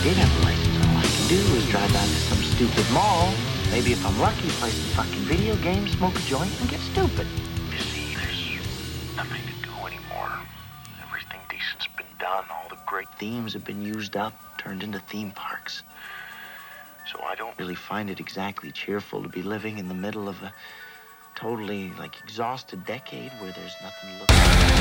did have a license, all I can do is drive out to some stupid mall. Maybe if I'm lucky, play some fucking video games, smoke a joint, and get stupid. You see, there's nothing to do anymore. Everything decent's been done. All the great Themes have been used up, turned into theme parks. So I don't Really find it exactly cheerful to be living in the middle of a totally, exhausted decade where there's nothing to look at.